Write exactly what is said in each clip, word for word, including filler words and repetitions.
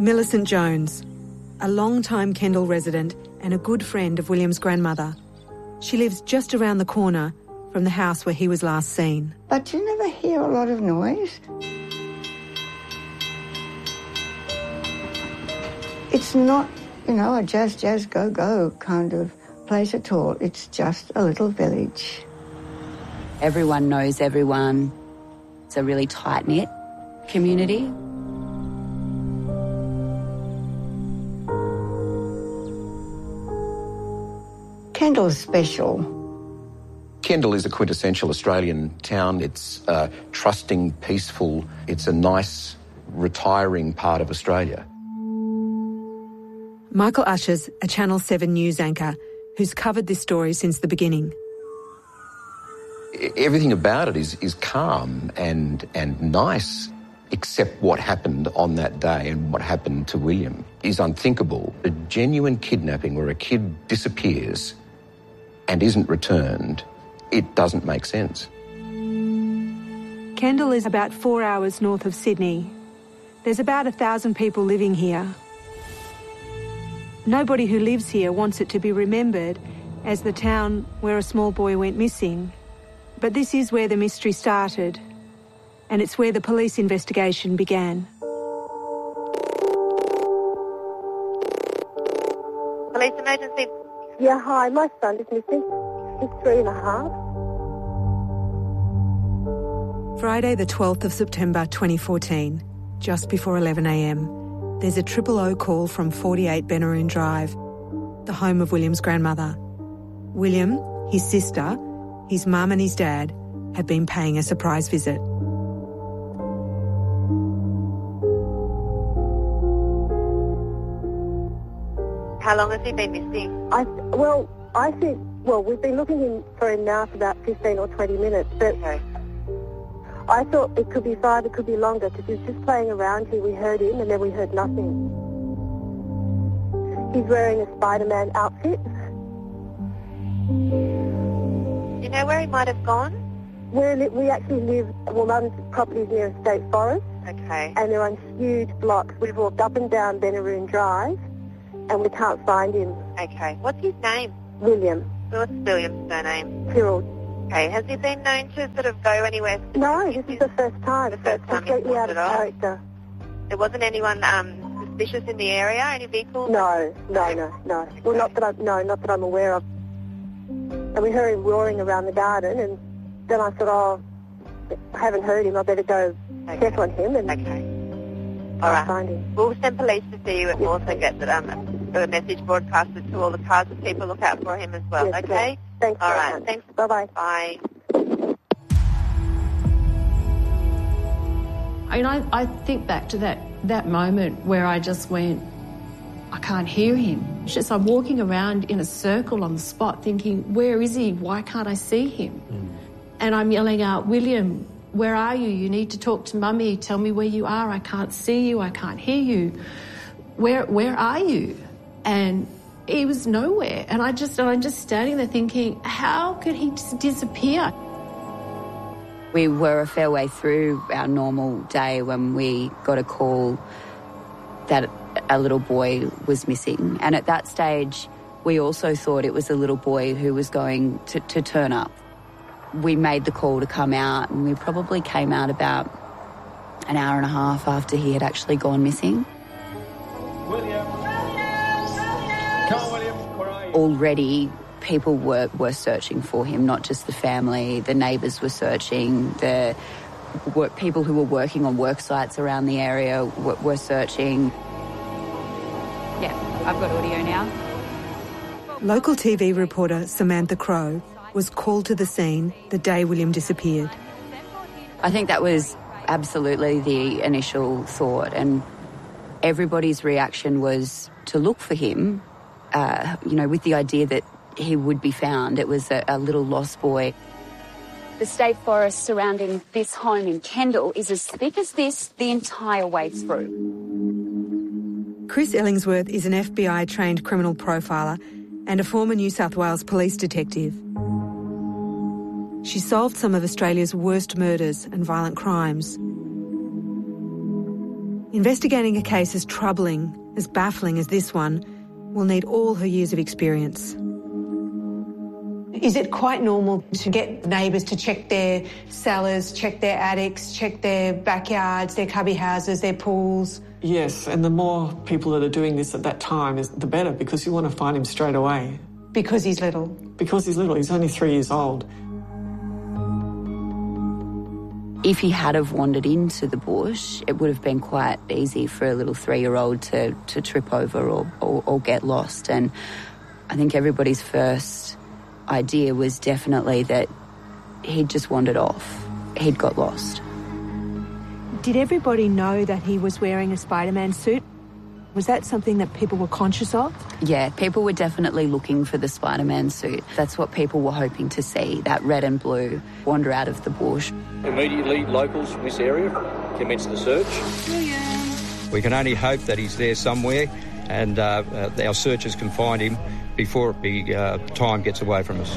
Millicent Jones, a long-time Kendal resident and a good friend of William's grandmother. She lives just around the corner from the house where he was last seen. But you never hear a lot of noise. It's not, you know, a jazz, jazz, go, go kind of place at all. It's just a little village. Everyone knows everyone. It's a really tight-knit community. Kendal's special. Kendal is a quintessential Australian town. It's uh, trusting, peaceful. It's a nice, retiring part of Australia. Michael Ushers, a Channel seven news anchor who's covered this story since the beginning. Everything about it is, is calm and, and nice, except what happened on that day and what happened to William is unthinkable. A genuine kidnapping where a kid disappears and isn't returned, it doesn't make sense. Kendal is about four hours north of Sydney. There's about a thousand people living here. Nobody who lives here wants it to be remembered as the town where a small boy went missing. But this is where the mystery started, and it's where the police investigation began. Police emergency. Yeah, hi, my son is missing. He's three and a half. Friday the twelfth of September twenty fourteen, just before eleven a m, there's a triple O call from forty-eight Benaroon Drive, the home of William's grandmother. William, his sister, his mum and his dad have been paying a surprise visit. How long has he been missing? I well, I think well, we've been looking in for him now for about fifteen or twenty minutes, but Okay. I thought it could be five, it could be longer, because he was just playing around here. We heard him, and then we heard nothing. He's wearing a Spider-Man outfit. Do you know where he might have gone? We're li- we actually live, well, Mum's property is near a state forest, Okay. and they're on huge blocks. We've walked up and down Benaroon Drive, and we can't find him. Okay. What's his name? William. What's William's surname? Cyril. Okay. Has he been known to sort of go anywhere? No, this is the first time. The first time he's Completely out of wandered off? character. There wasn't anyone um, suspicious in the area? Any vehicles? No, no, no, no. Well, not that I, no, not that I'm aware of. And we heard him roaring around the garden, and then I thought, oh, I haven't heard him. I better go Okay. check on him and Okay. All right. find him. We'll send police to see you and we'll also get the, um, the message broadcasted to all the cars so people look out for him as well, Yes, okay? okay. Thanks All very right. much. Thanks. Bye-bye. Bye. I mean, I, I think back to that, that moment where I just went, I can't hear him. It's just I'm walking around in a circle on the spot thinking, where is he? Why can't I see him? Mm. And I'm yelling out, William, where are you? You need to talk to Mummy. Tell me where you are. I can't see you. I can't hear you. Where where are you? And he was nowhere. And I just, and I'm just standing there thinking, how could he just disappear? We were a fair way through our normal day when we got a call that a little boy was missing. And at that stage, we also thought it was a little boy who was going to, to turn up. We made the call to come out, and we probably came out about an hour and a half after he had actually gone missing. William! Come on, William, where are you? Already, people were, were searching for him, not just the family. The neighbours were searching. The work, people who were working on work sites around the area were, were searching. Yeah, I've got audio now. Local T V reporter Samantha Crowe was called to the scene the day William disappeared. I think that was absolutely the initial thought, and everybody's reaction was to look for him, uh, you know, with the idea that he would be found. It was a, a little lost boy. The state forest surrounding this home in Kendal is as thick as this the entire way through. Chris Ellingsworth is an F B I-trained criminal profiler and a former New South Wales police detective. She solved some of Australia's worst murders and violent crimes. Investigating a case as troubling, as baffling as this one will need all her years of experience. Is it quite normal to get neighbours to check their cellars, check their attics, check their backyards, their cubby houses, their pools? Yes, and the more people that are doing this at that time, is the better, because you want to find him straight away. Because he's little? Because he's little. He's only three years old. If he had have wandered into the bush, it would have been quite easy for a little three-year-old to, to trip over or, or, or get lost. And I think everybody's first idea was definitely that he'd just wandered off. He'd got lost. Did everybody know that he was wearing a Spider-Man suit? Was that something that people were conscious of? Yeah, people were definitely looking for the Spider-Man suit. That's what people were hoping to see, that red and blue wander out of the bush. Immediately, locals from this area commenced the search. We can only hope that he's there somewhere and uh, uh, our searchers can find him before it be, uh, time gets away from us.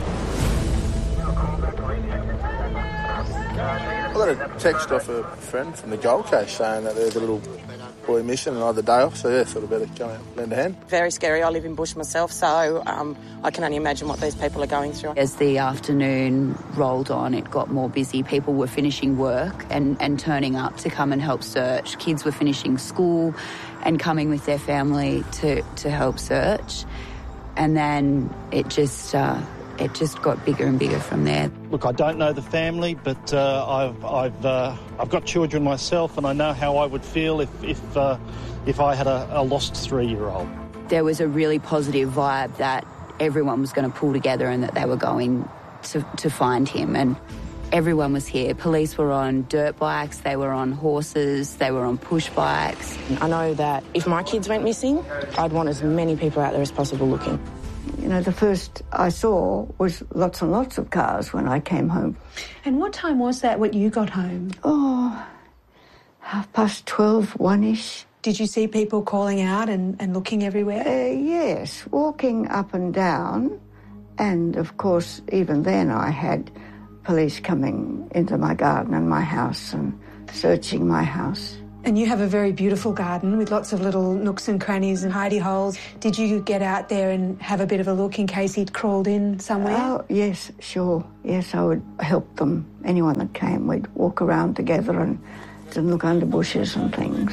I got a text off a friend from the Gold Coast saying that there's a little boy missing and I had the day off, so yeah, sort of better go out and lend a hand. Very scary. I live in bush myself, so um, I can only imagine what these people are going through. As the afternoon rolled on, it got more busy. People were finishing work and, and turning up to come and help search. Kids were finishing school and coming with their family to, to help search. And then it just... Uh, It just got bigger and bigger from there. Look, I don't know the family, but uh, I've I've uh, I've got children myself, and I know how I would feel if if uh, if I had a, a lost three-year-old. There was a really positive vibe that everyone was going to pull together and that they were going to to find him, and everyone was here. Police were on dirt bikes, they were on horses, they were on push bikes. I know that if my kids went missing, I'd want as many people out there as possible looking. You know, the first I saw was lots and lots of cars when I came home. And what time was that when you got home? Oh, half past twelve, one-ish. Did you see people calling out and, and looking everywhere? Uh, yes, walking up and down. And, of course, even then I had police coming into my garden and my house and searching my house. And you have a very beautiful garden with lots of little nooks and crannies and hidey holes. Did you get out there and have a bit of a look in case he'd crawled in somewhere? Oh, yes, sure. Yes, I would help them. Anyone that came, we'd walk around together and, and look under bushes and things.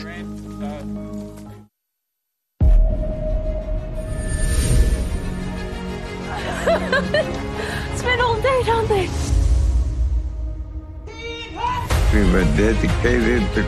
Spent all day, don't they? We were dedicated to